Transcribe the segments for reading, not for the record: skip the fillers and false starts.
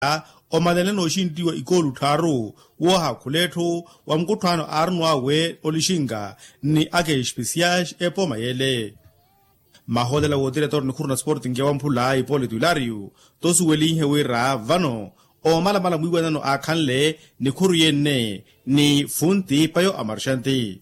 o maleleno oshintiwa ikolu tharu wo hakhuletho wa mkuthano arnwa we olishinga ni ake especial epo mayele maholela wo director ni khurna sporting ya wamphula ipolito Hilario tosuwelinhe wera vano o malamala mwiwanano akhanle ni khuru yenne ni funti payo amarshante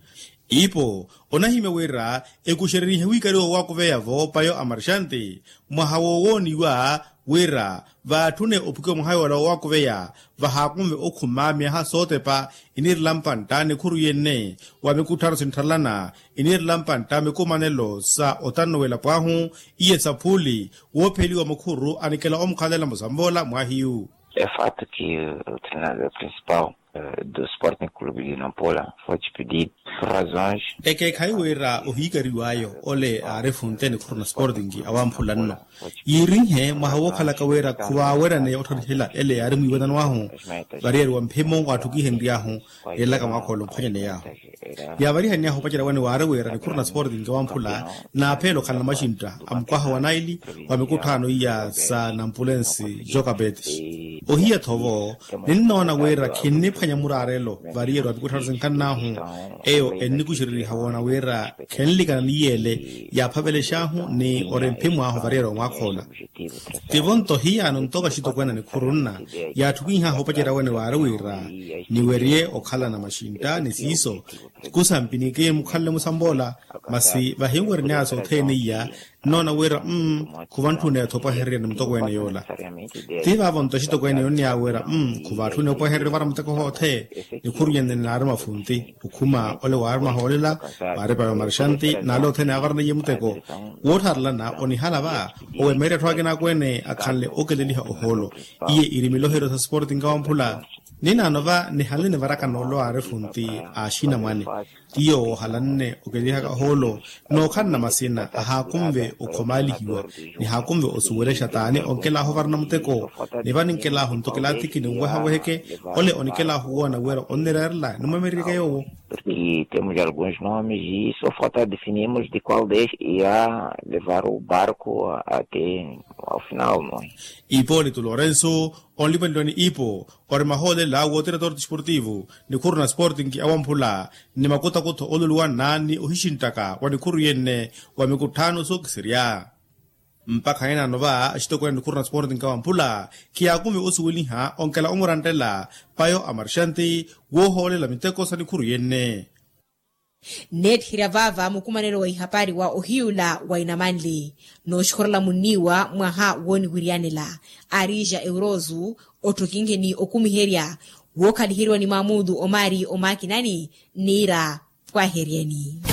ipo onahime wera ekushererihe wikariwo wakuveyavo payo amarshante mwahawo woniwa wera vathune ophuke mhayo wala wakuveya vahakumve okhumamya ha sotepa inirlampanta ne khuru yenne wa mekutharo senthalana inirlampanta mekumanelo sa otanowela pwahu iye saphuli wo pheliwa mokhuru anikela omkhalela mozambola mwahiu. É fato que o treinador principal do Sporting Clube de Nampula foi despedido por razões. Eke kaiwera ohigariwayo ole are Fontaine Khurna Sporting awamphulano yirinhe mahawo khala kawera khuwa wera ne othorhela ele are mwiwanano wahu barrier wa mphemo wathuki hendiahu ela kama kholo phanyane yaho ya bari hanya ho pachira wani ware wera ne Khurna Sporting awamphula na phelo khala mashinta amkwaha wanaili wa mekuthano ya sa Nampulensi Jokabet ohiya thobo ninona wera khinne phanya murarelo barrier wa mekuthano kanahu eyo enikushiriri hawona wera khenlikana niyele ya phabeleshahu ni oremphimu aho barrier ngakhola tivonto hiya anontoka shitokwana ni khurunna ya thukiha ho pachira wani ware wera ni werie okhala na mashinta ni siso kusampinike mukhalle musambola masi bahingwer nyaso theniya nona wera kuvanthune thopa herre mtokwene yola tiva vonto shitokwene yonya wera kuvathune po herre bara mtako hothe ni khuruyenne nar mafunti ukuma ole war maholela bare pa marshanti nalo thene agarne yemteko wotharla na oni halaba o mere thwagena kwene akhalle okeleliha oholo iye irimilo hero Sporting kawamphula nina nova ni halene varaka nolo are funti ashina mwane tiyo halanne okeliha holo no khanna masina aha kumve ukhomali hiwa ni hakumve osuwele shatani onkela ho varna mteko ni vaninkela hontokela tiki ni ngwa heke ole onikela huwa na wera onererla no mamerika yo porque temos alguns nomes e só falta definirmos de qual deles irá levar o barco até ao final, não é? Hipólito Lourenço, only pendoni ipo, ore mahole la director desportivo, ni Khurna Sporting ki awamphula, ni makota kotho oluluwan nani ohishintaka, wani khuru yenne, wa mekuthano sokisiria. Mpaka hena nova ashitokwa ni Khurna Sporting kawamphula, ki akume osuwiliha onkela omorantela, payo amarshante, wo hole la miteko sa ni khuru yenne. Net hiravava mukumanero wa ihapari wa ohiula wa inamanli no shkorla muniwa mwaha woni wirianela arija eurozu otokinge ni okumiheria wokalihirwa ni Mahmudu Omari Omakinani nira kwa herieni.